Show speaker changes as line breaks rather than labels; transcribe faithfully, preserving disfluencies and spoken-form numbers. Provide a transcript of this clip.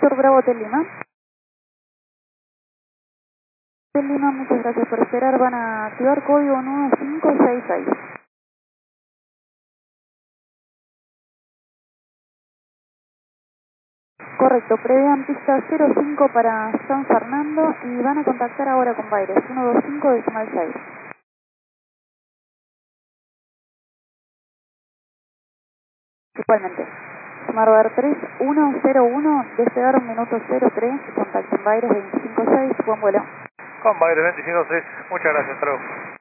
Víctor Bravo Hotel Lima. Hotel Lima, muchas gracias por esperar. Van a activar código nueve cinco seis seis. Correcto, prevean pista cero cinco para San Fernando y van a contactar ahora con Baires uno dos cinco decimal seis. Igualmente. Marbar tres uno cero uno, despegar un minuto cero tres, contacto en Baires veinticinco seis, buen vuelo.
Con Baires veinticinco seis, muchas gracias, hasta luego.